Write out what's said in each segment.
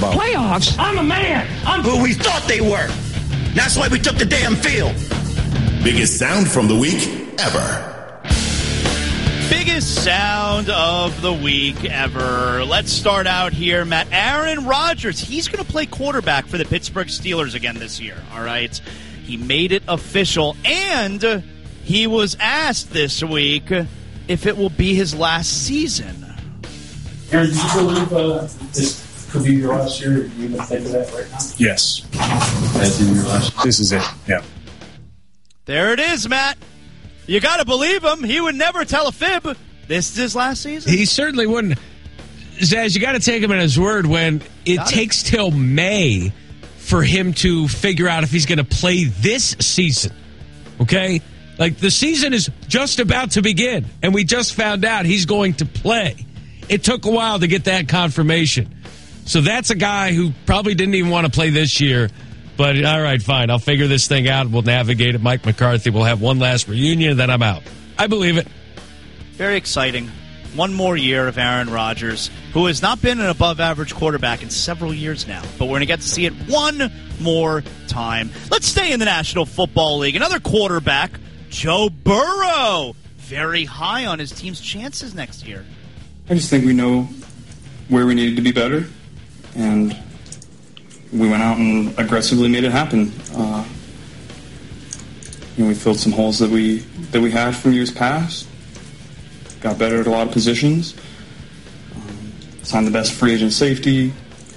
about? Playoffs? I'm a man. I'm who we thought they were. That's why we took the damn field. Biggest sound from the week ever. Biggest sound of the week ever. Let's start out here, Matt. Aaron Rodgers, he's going to play quarterback for the Pittsburgh Steelers again this year, all right? He made it official, and he was asked this week if it will be his last season. Aaron, do you believe this could be your last year? Do you even think of that right now? Yes. As in your last year? This is it, yeah. There it is, Matt. You got to believe him. He would never tell a fib. This is his last season. He certainly wouldn't. Zaz, you got to take him at his word when it takes till May for him to figure out if he's going to play this season. Okay? Like, the season is just about to begin, and we just found out he's going to play. It took a while to get that confirmation. So that's a guy who probably didn't even want to play this year. But, all right, fine. I'll figure this thing out. We'll navigate it. Mike McCarthy will have one last reunion, then I'm out. I believe it. Very exciting. One more year of Aaron Rodgers, who has not been an above-average quarterback in several years now. But we're going to get to see it one more time. Let's stay in the National Football League. Another quarterback, Joe Burrow. Very high on his team's chances next year. I just think we know where we needed to be better, and we went out and aggressively made it happen. We filled some holes that we had from years past. Got better at a lot of positions. Signed the best free agent safety.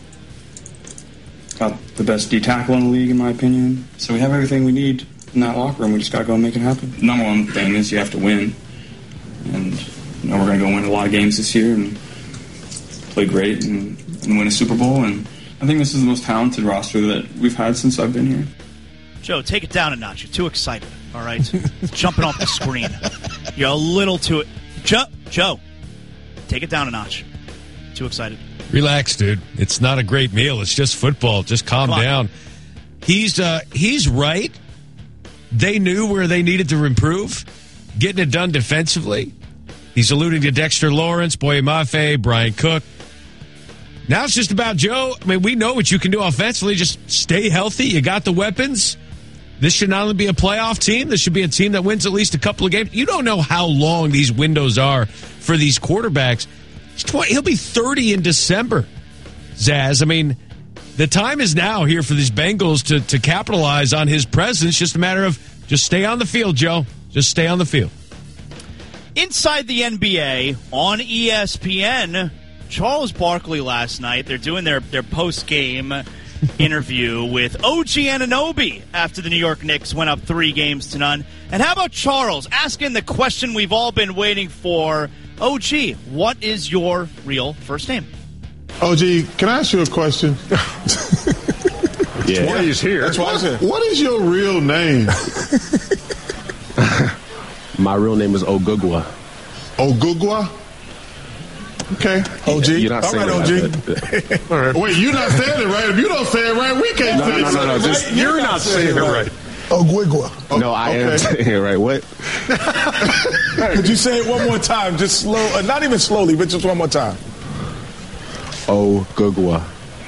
Got the best D tackle in the league, in my opinion. So we have everything we need in that locker room. We just got to go and make it happen. Number one thing is you have to win, and we're going to go win a lot of games this year and play great and win a Super Bowl. And I think this is the most talented roster that we've had since I've been here. Joe, take it down a notch. You're too excited, all right? Jumping off the screen. You're a little too... Joe, take it down a notch. Too excited. Relax, dude. It's not a great meal. It's just football. Just calm down. He's right. They knew where they needed to improve. Getting it done defensively. He's alluding to Dexter Lawrence, Boye Mafe, Brian Cook. Now it's just about Joe. I mean, we know what you can do offensively. Just stay healthy. You got the weapons. This should not only be a playoff team. This should be a team that wins at least a couple of games. You don't know how long these windows are for these quarterbacks. He'll be 30 in December, Zaz. I mean, the time is now here for these Bengals to capitalize on his presence. Just a matter of just stay on the field, Joe. Just stay on the field. Inside the NBA on ESPN, Charles Barkley last night, they're doing their post-game interview with OG Anunoby after the New York Knicks went up 3-0. And how about Charles asking the question we've all been waiting for? OG, what is your real first name? OG, can I ask you a question? Yeah. Why he's here. That's why I said, what is your real name? My real name is Ogugwa. Ogugwa? Okay, OG. You're not all saying right, OG. All right. Wait, you're not saying it right. If you don't say it right, we can't say it. No. Just, you're not saying it right. Ogugwa. No, I am saying it right. What? Could you say it one more time? Just slow. Not even slowly, but just one more time. Ogugwa.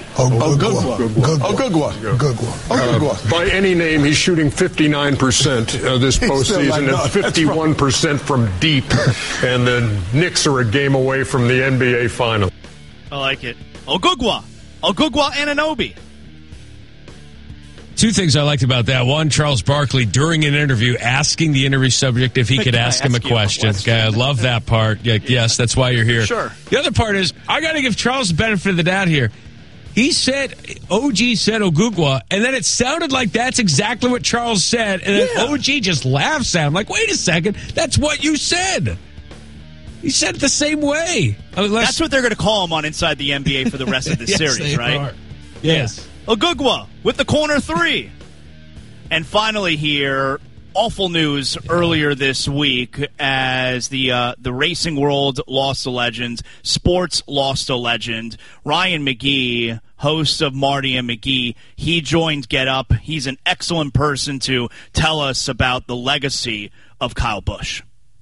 Ogugwa. By any name, he's shooting 59% this postseason and 51% from deep. And the Knicks are a game away from the NBA Final. I like it. Ogugwa Anunoby. Two things I liked about that. One, Charles Barkley, during an interview, asking the interview subject if he could ask him a question. Okay, I love that part. Yeah, yes, that's why you're here. Sure. The other part is, I got to give Charles the benefit of the doubt here. He said, OG said Ogugwa, and then it sounded like that's exactly what Charles said, and then OG just laughs at him. Like, wait a second, that's what you said. He said it the same way. That's what they're going to call him on Inside the NBA for the rest of the series, right? Yes. Ogugwa with the corner three. And finally here, awful news earlier this week as the racing world lost a legend, sports lost a legend. Ryan McGee, host of Marty and McGee, he joined Get Up. He's an excellent person to tell us about the legacy of Kyle Busch.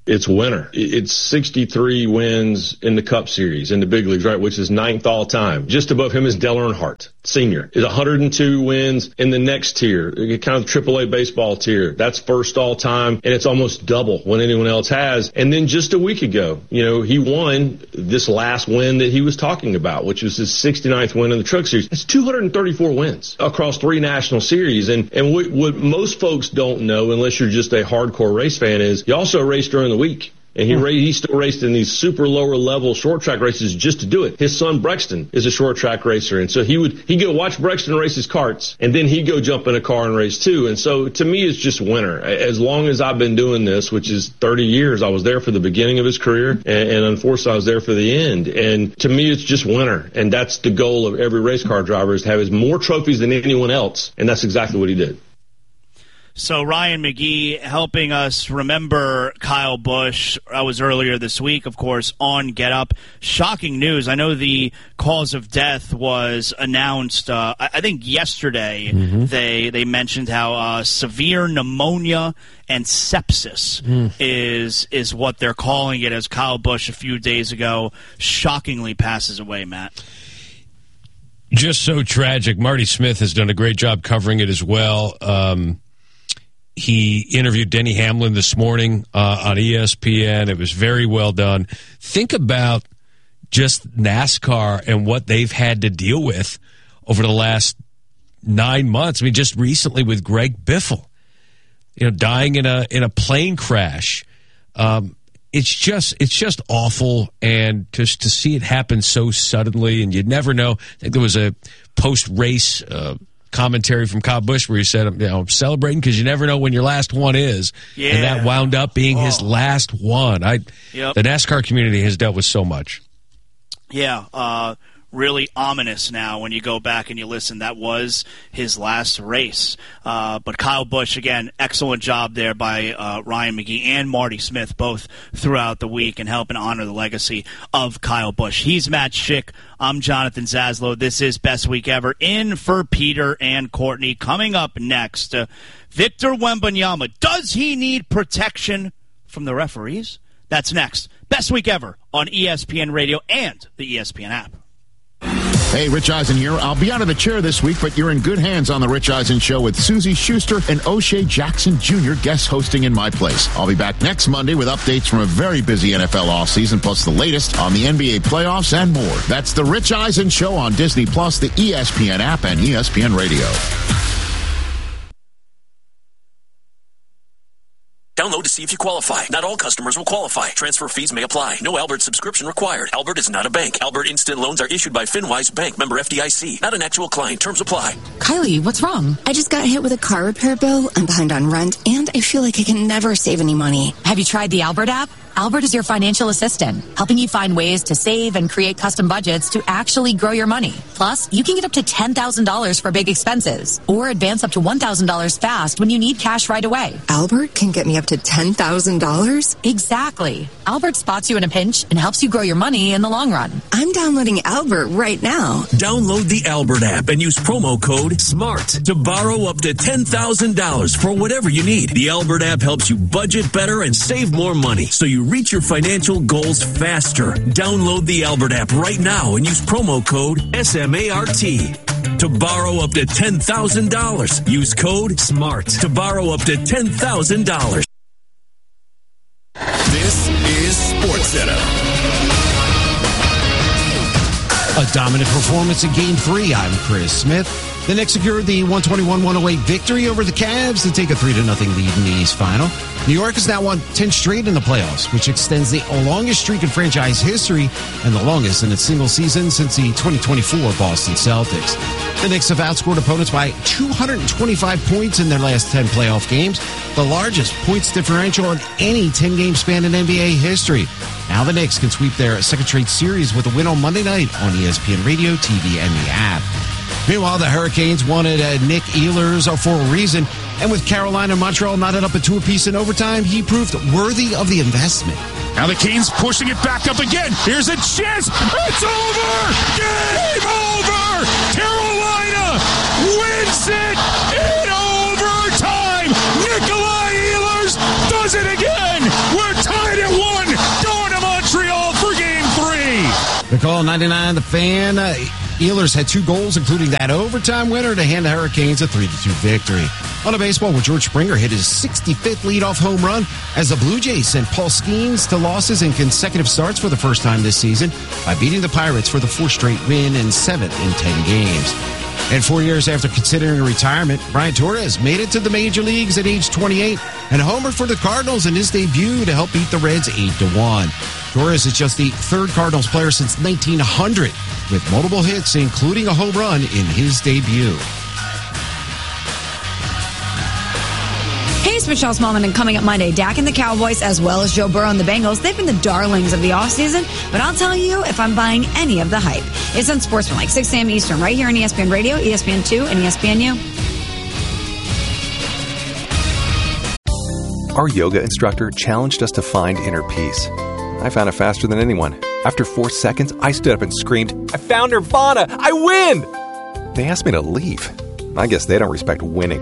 It's winter. It's 63 wins in the Cup Series in the big leagues, right, which is 9th all time. Just above him is Dale Earnhardt, senior. Is 102 wins in the next tier, kind of AAA baseball tier. That's first all time, and it's almost double what anyone else has. And then just a week ago, he won this last win that he was talking about, which was his 69th win in the Truck Series. It's 234 wins across 3 national series. And what most folks don't know, unless you're just a hardcore race fan, is he also raced during the week. And he still raced in these super lower level short track races just to do it. His son Brexton is a short track racer. And so he'd go watch Brexton race his karts, and then he'd go jump in a car and race too. And so to me, it's just winter. As long as I've been doing this, which is 30 years, I was there for the beginning of his career, and unfortunately I was there for the end. And to me, it's just winter. And that's the goal of every race car driver, is to have more trophies than anyone else. And that's exactly what he did. So Ryan McGee helping us remember Kyle Busch. I was earlier this week, of course, on Get Up. Shocking news. I know the cause of death was announced, I think yesterday. They mentioned how severe pneumonia and sepsis is what they're calling it, as Kyle Busch a few days ago shockingly passes away, Matt. Just so tragic. Marty Smith has done a great job covering it as well. He interviewed Denny Hamlin this morning on ESPN. It was very well done. Think about just NASCAR and what they've had to deal with over the last 9 months. I mean, just recently with Greg Biffle, dying in a plane crash. It's just awful, and just to see it happen so suddenly, and you'd never know. I think there was a post-race commentary from Kyle Busch where he said, I'm celebrating because you never know when your last one is. Yeah. And that wound up being his last one. The NASCAR community has dealt with so much. Yeah, really ominous now when you go back and you listen. That was his last race. But Kyle Busch, again, excellent job there by Ryan McGee and Marty Smith, both throughout the week, and helping honor the legacy of Kyle Busch. He's Matt Schick. I'm Jonathan Zaslow. This is Best Week Ever, in for Peter and Courtney. Coming up next, Victor Wembanyama. Does he need protection from the referees? That's next. Best Week Ever on ESPN Radio and the ESPN app. Hey, Rich Eisen here. I'll be out of the chair this week, but you're in good hands on The Rich Eisen Show with Susie Schuster and O'Shea Jackson Jr. guest hosting in my place. I'll be back next Monday with updates from a very busy NFL offseason, plus the latest on the NBA playoffs and more. That's The Rich Eisen Show on Disney+, the ESPN app, and ESPN Radio. Download to see if you qualify. Not all customers will qualify. Transfer fees may apply. No Albert subscription required. Albert is not a bank. Albert Instant Loans are issued by FinWise Bank, member FDIC. Not an actual client. Terms apply. Kylie, what's wrong? I just got hit with a car repair bill. I'm behind on rent, and I feel like I can never save any money. Have you tried the Albert app? Albert is your financial assistant, helping you find ways to save and create custom budgets to actually grow your money. Plus, you can get up to $10,000 for big expenses, or advance up to $1,000 fast when you need cash right away. Albert can get me up to $10,000? Exactly. Albert spots you in a pinch and helps you grow your money in the long run. I'm downloading Albert right now. Download the Albert app and use promo code SMART to borrow up to $10,000 for whatever you need. The Albert app helps you budget better and save more money, so you reach your financial goals faster. Download the Albert app right now and use promo code SMART to borrow up to $10,000. Use code SMART to borrow up to $10,000. This is SportsCenter. A dominant performance in Game 3. I'm Chris Smith. The Knicks secured the 121-108 victory over the Cavs to take a 3-0 lead in the East Final. New York has now won 10 straight in the playoffs, which extends the longest streak in franchise history and the longest in a single season since the 2024 Boston Celtics. The Knicks have outscored opponents by 225 points in their last 10 playoff games, the largest points differential in any 10-game span in NBA history. Now the Knicks can sweep their second straight series with a win on Monday night on ESPN Radio, TV, and the app. Meanwhile, the Hurricanes wanted Nick Ehlers for a reason, and with Carolina and Montreal knotted up a 2 apiece in overtime, he proved worthy of the investment. Now the Canes pushing it back up again. Here's a chance. It's over! Game over! Carolina wins it in overtime! Nikolai Ehlers does it again! We're tied baseball, 99 The Fan. Ehlers had 2 goals, including that overtime winner to hand the Hurricanes a 3-2 victory. On a baseball, where George Springer hit his 65th leadoff home run as the Blue Jays sent Paul Skeens to losses in consecutive starts for the first time this season by beating the Pirates for the 4th straight win and 7th in 10 games. And 4 years after considering retirement, Brian Torres made it to the major leagues at age 28 and homered for the Cardinals in his debut to help beat the Reds 8-1. Torres is just the 3rd Cardinals player since 1900 with multiple hits, including a home run in his debut. Hey, it's Michelle Smallman, and coming up Monday, Dak and the Cowboys, as well as Joe Burrow and the Bengals, they've been the darlings of the offseason, but I'll tell you if I'm buying any of the hype. It's on Sportsmanlike, 6 a.m. Eastern, right here on ESPN Radio, ESPN2, and ESPNU. Our yoga instructor challenged us to find inner peace. I found it faster than anyone. After 4 seconds, I stood up and screamed, "I found Nirvana! I win!" They asked me to leave. I guess they don't respect winning.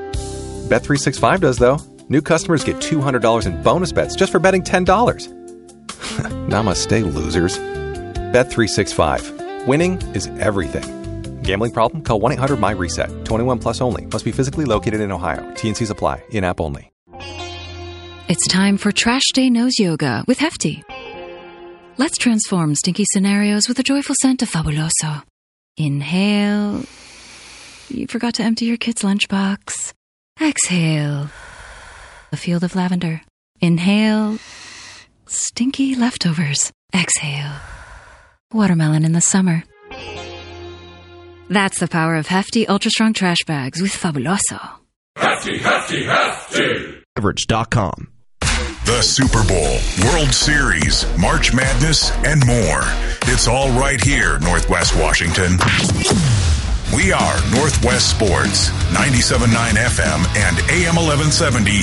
Bet365 does, though. New customers get $200 in bonus bets just for betting $10. Namaste, losers. Bet365. Winning is everything. Gambling problem? Call 1-800-MY-RESET. 21 plus only. Must be physically located in Ohio. T&Cs apply. In-app only. It's time for Trash Day Nose Yoga with Hefty. Let's transform stinky scenarios with a joyful scent of Fabuloso. Inhale. You forgot to empty your kid's lunchbox. Exhale. A field of lavender. Inhale. Stinky leftovers. Exhale. Watermelon in the summer. That's the power of Hefty Ultra Strong Trash Bags with Fabuloso. Hefty, hefty, hefty. Average.com. The Super Bowl, World Series, March Madness, and more. It's all right here, Northwest Washington. We are Northwest Sports, 97.9 FM and AM 1170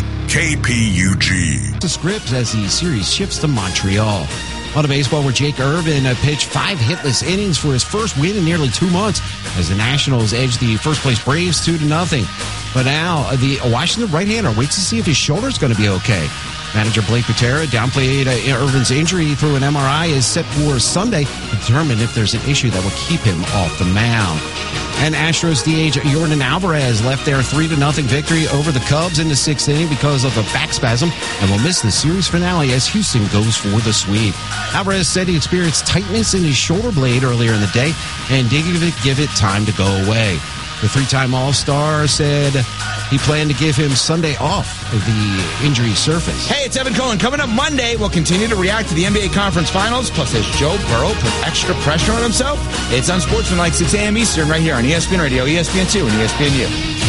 KPUG. The script as the series shifts to Montreal. On a baseball, where Jake Irvin pitched 5 hitless innings for his first win in nearly 2 months as the Nationals edged the first-place Braves 2-0. But now the Washington right-hander waits to see if his shoulder's going to be okay. Manager Blake Patera downplayed Irvin's injury through an MRI is set for Sunday to determine if there's an issue that will keep him off the mound. And Astros DH Yordan Alvarez left their 3-0 victory over the Cubs in the 6th inning because of a back spasm and will miss the series finale as Houston goes for the sweep. Alvarez said he experienced tightness in his shoulder blade earlier in the day and did give it time to go away. The 3-time All-Star said he planned to give him Sunday off if the injury surfaced. Hey, it's Evan Cohen. Coming up Monday, we'll continue to react to the NBA Conference Finals. Plus, as Joe Burrow put extra pressure on himself, it's on Sportsmanlike 6 a.m. Eastern right here on ESPN Radio, ESPN2, and ESPNU.